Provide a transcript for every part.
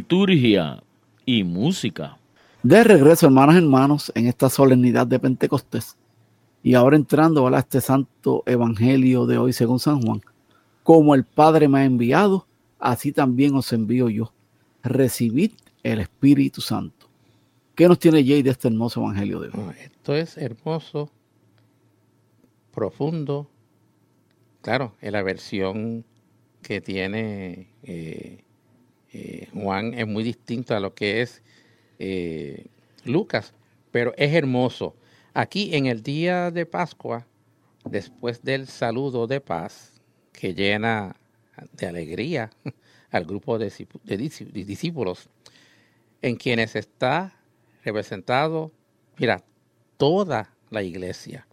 liturgia y música. De regreso, hermanas y hermanos, en esta solemnidad de Pentecostés, y ahora entrando a este santo evangelio de hoy según San Juan, como el Padre me ha enviado, así también os envío yo. Recibid el Espíritu Santo. ¿Qué nos tiene Jay de este hermoso evangelio de hoy? Esto es hermoso, profundo. Claro, en la versión que tiene Juan es muy distinta a lo que es Lucas, pero es hermoso. Aquí en el día de Pascua, después del saludo de paz que llena de alegría al grupo de discípulos, en quienes está representado, mira, toda la iglesia.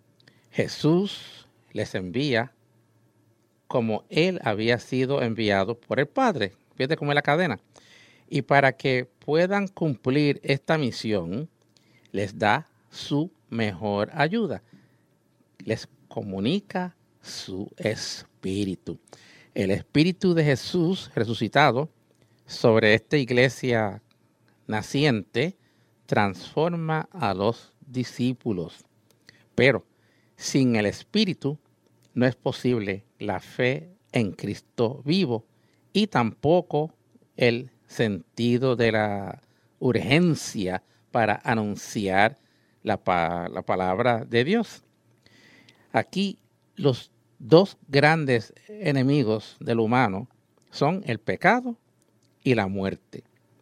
Jesús les envía como él había sido enviado por el Padre. Fíjate cómo es la cadena. Y para que puedan cumplir esta misión, les da su mejor ayuda. Les comunica su espíritu. El espíritu de Jesús resucitado sobre esta iglesia naciente transforma a los discípulos. Pero sin el espíritu no es posible la fe en Cristo vivo y tampoco el sentido de la urgencia para anunciar la palabra de Dios. Aquí los dos grandes enemigos del humano son el pecado y la muerte.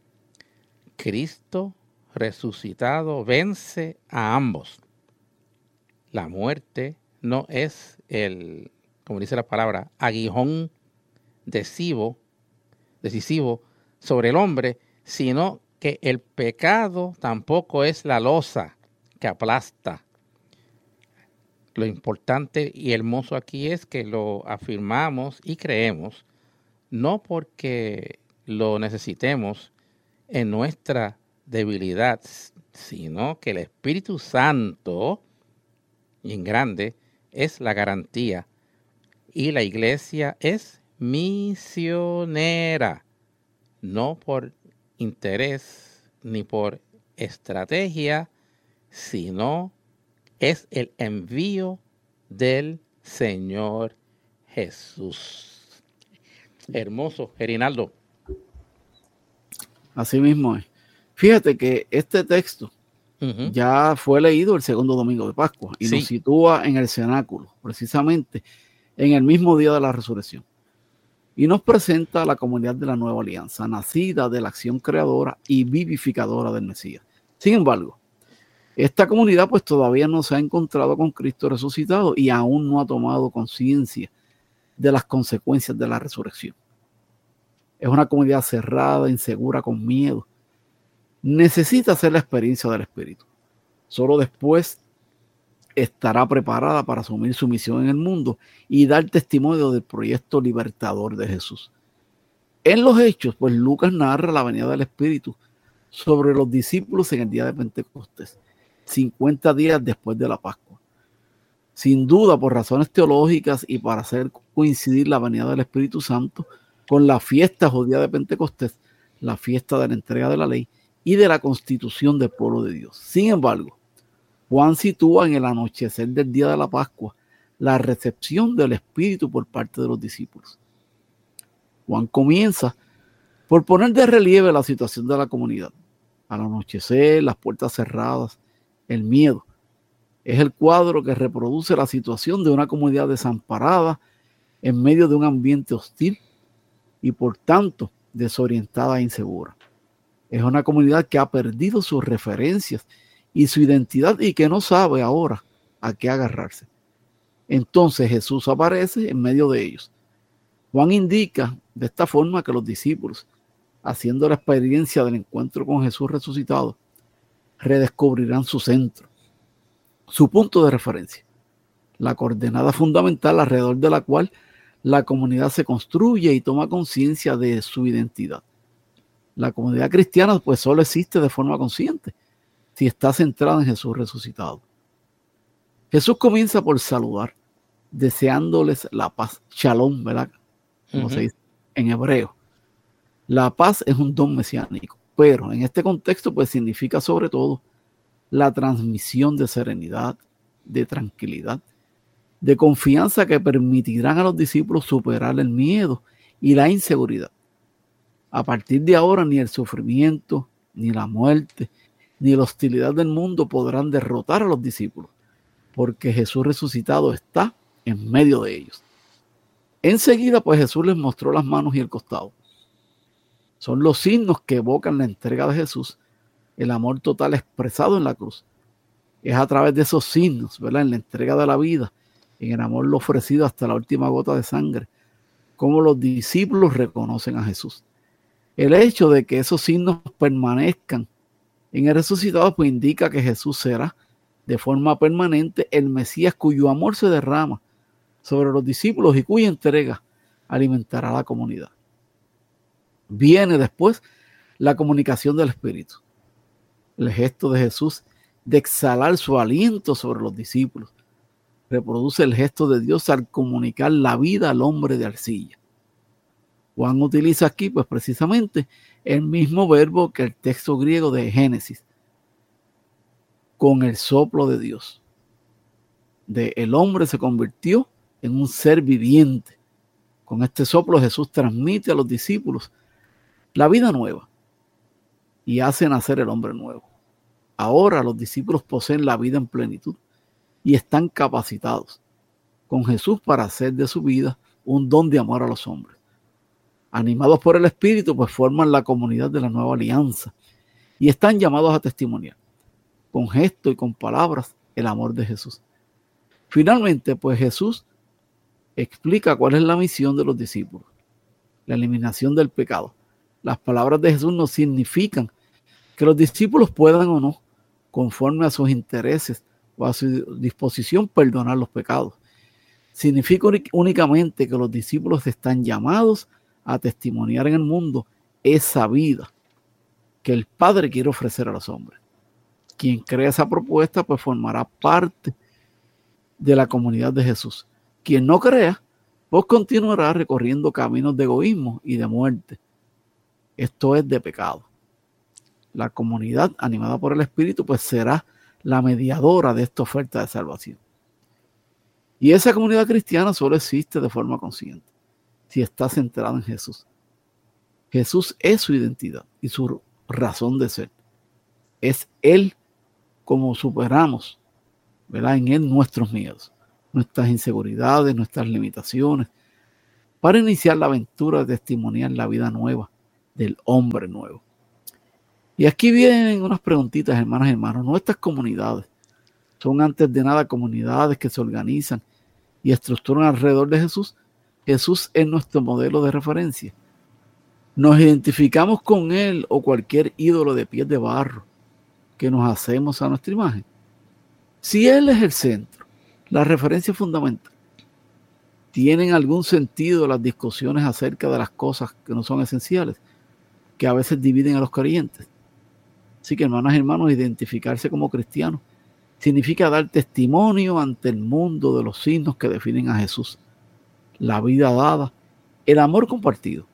Cristo resucitado vence a ambos. La muerte no es el, como dice la palabra, aguijón decisivo sobre el hombre, sino que el pecado tampoco es la losa que aplasta. Lo importante y hermoso aquí es que lo afirmamos y creemos, no porque lo necesitemos en nuestra debilidad, sino que el Espíritu Santo, y en grande, es la garantía. Y la iglesia es misionera, no por interés ni por estrategia, sino es el envío del Señor Jesús. Hermoso, Gerinaldo. Así mismo es. Fíjate que este texto ya fue leído el segundo domingo de Pascua y nos sitúa en el cenáculo, precisamente en el mismo día de la resurrección. Y nos presenta a la comunidad de la nueva alianza, nacida de la acción creadora y vivificadora del Mesías. Sin embargo, esta comunidad pues todavía no se ha encontrado con Cristo resucitado y aún no ha tomado conciencia de las consecuencias de la resurrección. Es una comunidad cerrada, insegura, con miedo. Necesita hacer la experiencia del Espíritu. Solo después estará preparada para asumir su misión en el mundo y dar testimonio del proyecto libertador de Jesús. En los Hechos, pues Lucas narra la venida del Espíritu sobre los discípulos en el día de Pentecostés, 50 días después de la Pascua. Sin duda, por razones teológicas y para hacer coincidir la venida del Espíritu Santo con la fiesta judía de Pentecostés, la fiesta de la entrega de la ley y de la constitución del pueblo de Dios. Sin embargo, Juan sitúa en el anochecer del día de la Pascua la recepción del Espíritu por parte de los discípulos. Juan comienza por poner de relieve la situación de la comunidad. Al anochecer, las puertas cerradas, el miedo. Es el cuadro que reproduce la situación de una comunidad desamparada en medio de un ambiente hostil y por tanto desorientada e insegura. Es una comunidad que ha perdido sus referencias y su identidad y que no sabe ahora a qué agarrarse. Entonces Jesús aparece en medio de ellos. Juan indica de esta forma que los discípulos, haciendo la experiencia del encuentro con Jesús resucitado, redescubrirán su centro, su punto de referencia, la coordenada fundamental alrededor de la cual la comunidad se construye y toma conciencia de su identidad. La comunidad cristiana pues solo existe de forma consciente si está centrada en Jesús resucitado. Jesús comienza por saludar, deseándoles la paz, shalom, ¿verdad? Como se dice en hebreo. La paz es un don mesiánico, pero en este contexto pues significa sobre todo la transmisión de serenidad, de tranquilidad, de confianza que permitirán a los discípulos superar el miedo y la inseguridad. A partir de ahora ni el sufrimiento, ni la muerte, ni la hostilidad del mundo podrán derrotar a los discípulos, porque Jesús resucitado está en medio de ellos. Enseguida pues Jesús les mostró las manos y el costado. Son los signos que evocan la entrega de Jesús, el amor total expresado en la cruz. Es a través de esos signos, ¿verdad?, en la entrega de la vida, en el amor lo ofrecido hasta la última gota de sangre, como los discípulos reconocen a Jesús. El hecho de que esos signos permanezcan en el resucitado pues indica que Jesús será de forma permanente el Mesías cuyo amor se derrama sobre los discípulos y cuya entrega alimentará a la comunidad. Viene después la comunicación del Espíritu, el gesto de Jesús de exhalar su aliento sobre los discípulos. Reproduce el gesto de Dios al comunicar la vida al hombre de arcilla. Juan utiliza aquí pues precisamente el mismo verbo que el texto griego de Génesis, con el soplo de Dios. El hombre se convirtió en un ser viviente. Con este soplo Jesús transmite a los discípulos la vida nueva y hace nacer el hombre nuevo. Ahora los discípulos poseen la vida en plenitud y están capacitados con Jesús para hacer de su vida un don de amor a los hombres. Animados por el Espíritu, pues forman la comunidad de la nueva alianza y están llamados a testimoniar con gestos y con palabras el amor de Jesús. Finalmente, pues Jesús explica cuál es la misión de los discípulos: la eliminación del pecado. Las palabras de Jesús no significan que los discípulos puedan o no, conforme a sus intereses o a su disposición, perdonar los pecados. Significa únicamente que los discípulos están llamados a testimoniar en el mundo esa vida que el Padre quiere ofrecer a los hombres. Quien crea esa propuesta pues formará parte de la comunidad de Jesús. Quien no crea pues continuará recorriendo caminos de egoísmo y de muerte. Esto es de pecado. La comunidad animada por el Espíritu pues será la mediadora de esta oferta de salvación. Y esa comunidad cristiana solo existe de forma consciente si está centrada en Jesús. Jesús es su identidad y su razón de ser. Es Él como superamos, ¿verdad?, en Él nuestros miedos, nuestras inseguridades, nuestras limitaciones, para iniciar la aventura de testimoniar la vida nueva del hombre nuevo. Y aquí vienen unas preguntitas, hermanas y hermanos. Nuestras comunidades son antes de nada comunidades que se organizan y estructuran alrededor de Jesús. Jesús es nuestro modelo de referencia. Nos identificamos con Él o cualquier ídolo de pies de barro que nos hacemos a nuestra imagen. Si Él es el centro, la referencia fundamental, ¿tienen algún sentido las discusiones acerca de las cosas que no son esenciales, que a veces dividen a los creyentes? Así que, hermanas y hermanos, identificarse como cristianos significa dar testimonio ante el mundo de los signos que definen a Jesús: la vida dada, el amor compartido.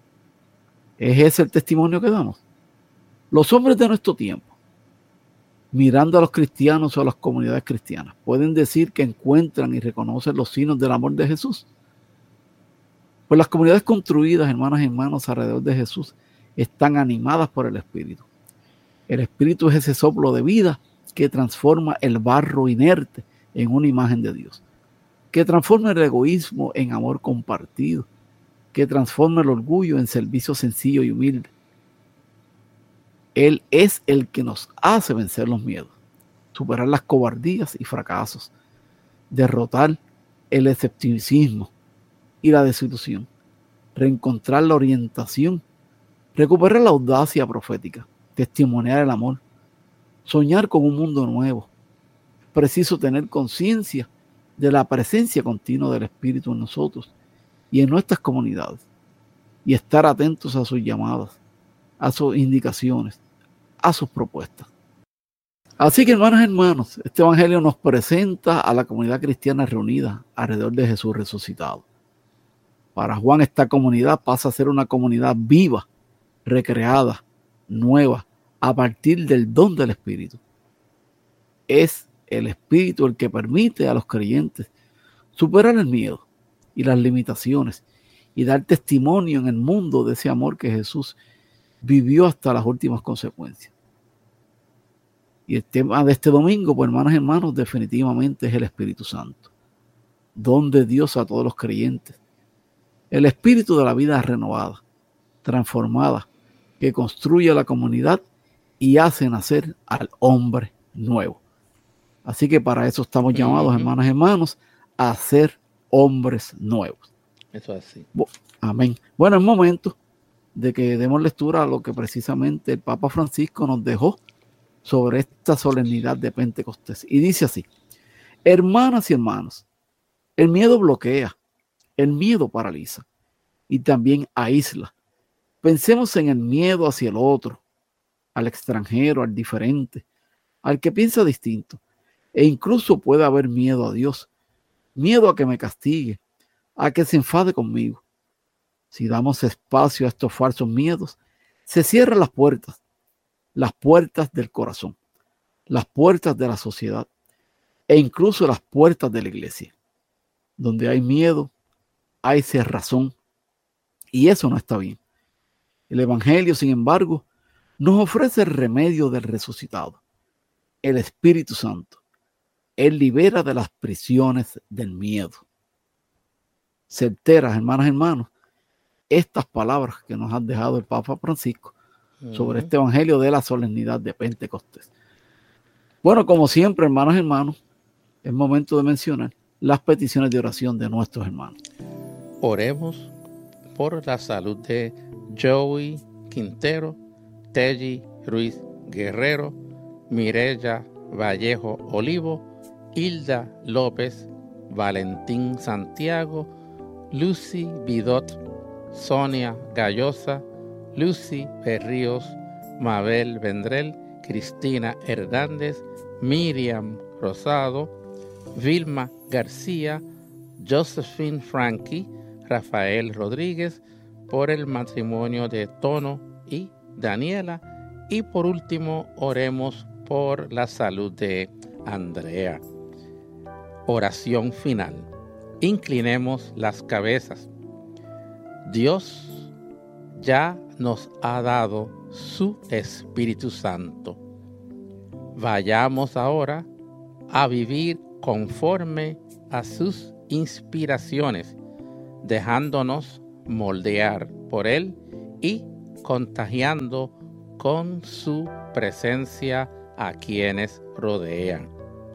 ¿Es ese el testimonio que damos? Los hombres de nuestro tiempo, mirando a los cristianos o a las comunidades cristianas, pueden decir que encuentran y reconocen los signos del amor de Jesús. Pues las comunidades construidas, hermanas y hermanos, alrededor de Jesús están animadas por el Espíritu. El Espíritu es ese soplo de vida que transforma el barro inerte en una imagen de Dios, que transforma el egoísmo en amor compartido, que transforma el orgullo en servicio sencillo y humilde. Él es el que nos hace vencer los miedos, superar las cobardías y fracasos, derrotar el escepticismo y la desilusión, reencontrar la orientación, recuperar la audacia profética, testimoniar el amor, soñar con un mundo nuevo. Es preciso tener conciencia de la presencia continua del Espíritu en nosotros y en nuestras comunidades, y estar atentos a sus llamadas, a sus indicaciones, a sus propuestas. Así que, hermanas y hermanos, este evangelio nos presenta a la comunidad cristiana reunida alrededor de Jesús resucitado. Para Juan, esta comunidad pasa a ser una comunidad viva recreada, nueva, a partir del don del Espíritu. Es el Espíritu el que permite a los creyentes superar el miedo y las limitaciones y dar testimonio en el mundo de ese amor que Jesús vivió hasta las últimas consecuencias. Y el tema de este domingo, pues hermanas y hermanos, definitivamente es el Espíritu Santo, don de Dios a todos los creyentes, el espíritu de la vida renovada, transformada, que construye la comunidad y hace nacer al hombre nuevo. Así que para eso estamos llamados, hermanas y hermanos, a ser hombres nuevos. Eso es así. Amén. Bueno, es momento de que demos lectura a lo que precisamente el Papa Francisco nos dejó sobre esta solemnidad de Pentecostés. Y dice así: hermanas y hermanos, el miedo bloquea, el miedo paraliza y también aísla. Pensemos en el miedo hacia el otro, al extranjero, al diferente, al que piensa distinto. E incluso puede haber miedo a Dios, miedo a que me castigue, a que se enfade conmigo. Si damos espacio a estos falsos miedos, se cierran las puertas del corazón, las puertas de la sociedad e incluso las puertas de la iglesia. Donde hay miedo, hay cerrazón, y eso no está bien. El Evangelio, sin embargo, nos ofrece el remedio del resucitado, el Espíritu Santo. Él libera de las prisiones del miedo. Certeras, hermanas y hermanos, estas palabras que nos ha dejado el Papa Francisco sobre este Evangelio de la solemnidad de Pentecostés. Bueno, como siempre, hermanas y hermanos, es momento de mencionar las peticiones de oración de nuestros hermanos. Oremos por la salud de Joey Quintero, Telly Ruiz Guerrero, Mireya Vallejo Olivo, Hilda López, Valentín Santiago, Lucy Bidot, Sonia Gallosa, Lucy Berríos, Mabel Vendrell, Cristina Hernández, Miriam Rosado, Vilma García, Josephine Frankie, Rafael Rodríguez, por el matrimonio de Tono y Daniela. Y por último, oremos por la salud de Andrea. Oración final. Inclinemos las cabezas. Dios ya nos ha dado su Espíritu Santo. Vayamos ahora a vivir conforme a sus inspiraciones, dejándonos moldear por Él y contagiando con su presencia a quienes rodean.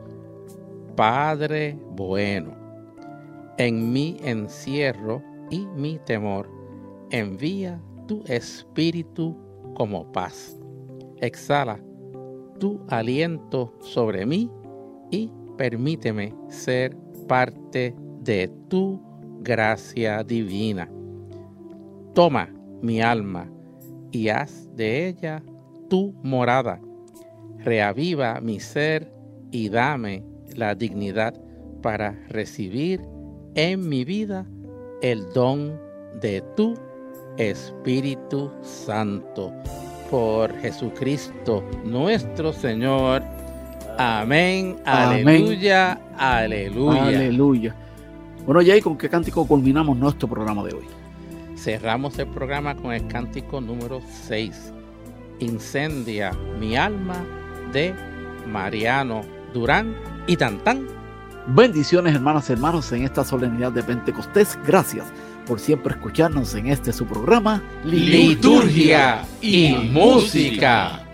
Padre bueno, en mi encierro y mi temor, envía tu Espíritu como paz. Exhala tu aliento sobre mí y permíteme ser parte de tu gracia divina. Toma mi alma y haz de ella tu morada. Reaviva mi ser y dame la dignidad para recibir en mi vida el don de tu Espíritu Santo. Por Jesucristo nuestro Señor. Amén. Aleluya. Aleluya. Aleluya. Bueno, Jay, ¿con qué cántico culminamos nuestro programa de hoy? Cerramos el programa con el cántico número 6. Incendia mi alma, de Mariano Durán y Tantán. Bendiciones, hermanas y hermanos, en esta solemnidad de Pentecostés. Gracias por siempre escucharnos en su programa Liturgia y Música.